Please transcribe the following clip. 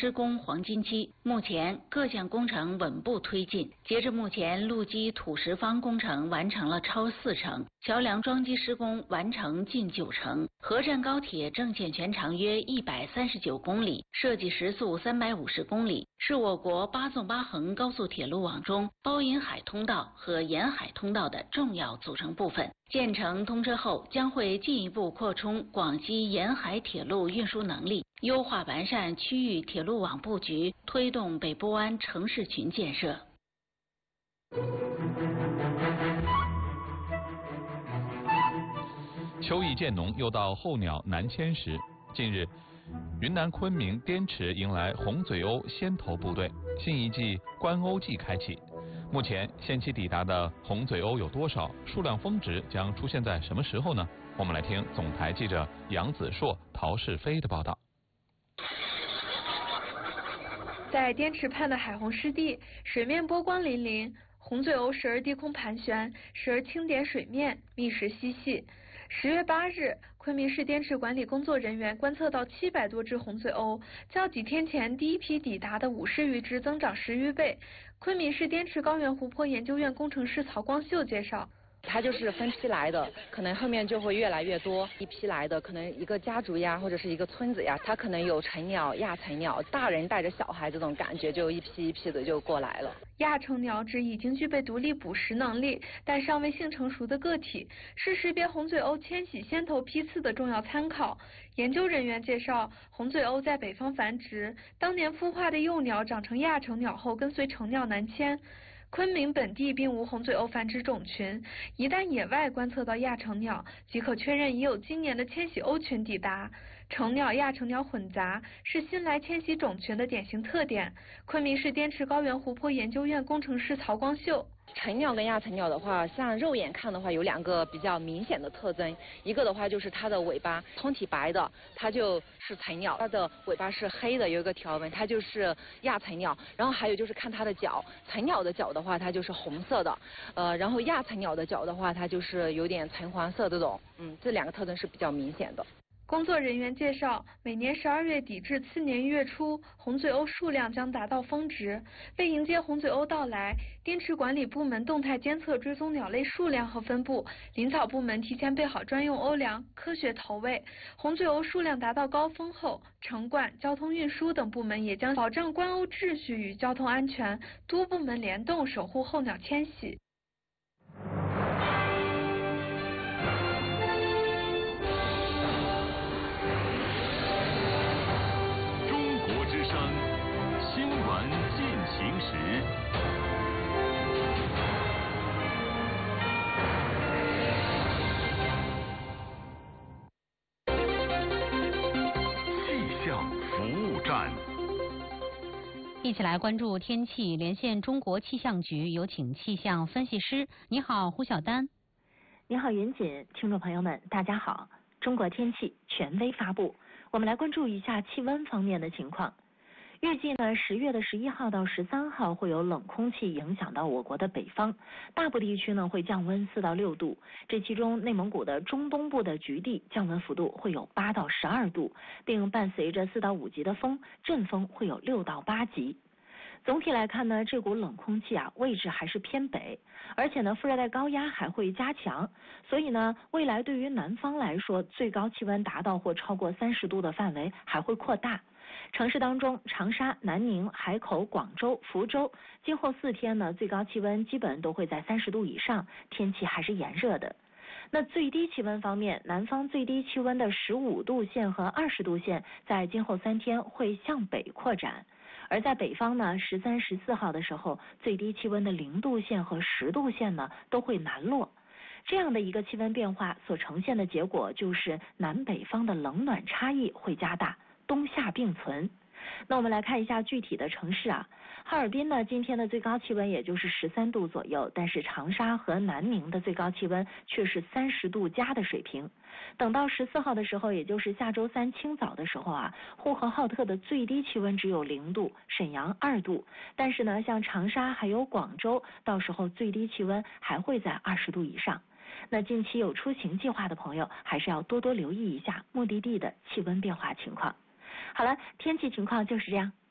施工黄金期，目前各项工程稳步推进。截至目前，路基土石方工程完成了超40%，桥梁桩基施工完成近90%。河站高铁正线全长约139公里，设计时速350公里，是我国8纵8横高速铁路网中包银海通道和沿海通道的重要组成部分。建成通车后，将会进一步扩充广西沿海铁路运输能力，优化完善区域铁路网布局，推动北部湾城市群建设。 秋意渐浓，又到候鸟南迁时。近日，云南昆明滇池迎来红嘴鸥先头部队，新一季观鸥季开启。目前限期抵达的红嘴鸥有多少？数量峰值将出现在什么时候呢？我们来听总台记者杨子硕、陶世飞的报道。 在滇池畔的海虹湿地，水面波光粼粼，红嘴鸥时而低空盘旋，时而轻点水面，觅食嬉戏。10月8日，昆明市滇池管理工作人员观测到700多只红嘴鸥，较几天前第一批抵达的50余只增长10余倍。昆明市滇池高原湖泊研究院工程师曹光秀介绍。 它就是分批来的，可能后面就会越来越多。一批来的可能一个家族呀，或者是一个村子呀，它可能有成鸟、亚成鸟，大人带着小孩这种感觉，就一批一批的就过来了。 亚成鸟指已经具备独立捕食能力，但尚未性成熟的个体，是识别红嘴鸥迁徙先头批次的重要参考。研究人员介绍，红嘴鸥在北方繁殖，当年孵化的幼鸟长成亚成鸟后，跟随成鸟南迁。昆明本地并无红嘴鸥繁殖种群，一旦野外观测到亚成鸟，即可确认已有今年的迁徙鸥群抵达。成鸟亚成鸟混杂是新来迁徙种群的典型特点。昆明市滇池高原湖泊研究院工程师曹光秀。 成鸟跟亚成鸟的话，像肉眼看的话，有2个比较明显的特征。一个的话就是它的尾巴通体白的，它就是成鸟；它的尾巴是黑的，有一个条纹，它就是亚成鸟。然后还有就是看它的脚，成鸟的脚的话，它就是红色的，然后亚成鸟的脚的话，它就是有点橙黄色这种。这2个特征是比较明显的。 工作人员介绍，每年12月底至次年1月初，红嘴鸥数量将达到峰值。为迎接红嘴鸥到来，滇池管理部门动态监测追踪鸟类数量和分布，林草部门提前备好专用鸥粮，科学投喂。红嘴鸥数量达到高峰后，城管、交通运输等部门也将保证观鸥秩序与交通安全，多部门联动守护候鸟迁徙。 新闻进行时，气象服务站。 一起来关注天气，连线中国气象局，有请气象分析师。你好，胡晓丹。 你好，云锦，听众朋友们，大家好。中国天气权威发布，我们来关注一下气温方面的情况。预计呢，10月的11号到13号会有冷空气影响到我国的北方，大部地区呢会降温4到6度，这其中内蒙古的中东部的局地降温幅度会有8到12度，并伴随着4到5级的风，阵风会有6到8级。总体来看呢，这股冷空气位置还是偏北，而且呢副热带高压还会加强，所以呢未来对于南方来说，最高气温达到或超过30度的范围还会扩大。城市当中，长沙、南宁、海口、广州、福州，今后4天呢，最高气温基本都会在30度以上，天气还是炎热的。那最低气温方面，南方最低气温的15度线和20度线，在今后3天会向北扩展。而在北方呢，13、14号的时候，最低气温的0度线和10度线呢，都会南落。这样的一个气温变化所呈现的结果，就是南北方的冷暖差异会加大，冬夏并存。那我们来看一下具体的城市哈尔滨呢，今天的最高气温也就是13度左右，但是长沙和南宁的最高气温却是30度加的水平。等到14号的时候，也就是下周3清早的时候呼和浩特的最低气温只有0度，沈阳2度，但是呢，像长沙还有广州，到时候最低气温还会在20度以上。那近期有出行计划的朋友，还是要多多留意一下目的地的气温变化情况。好了，天气情况就是这样。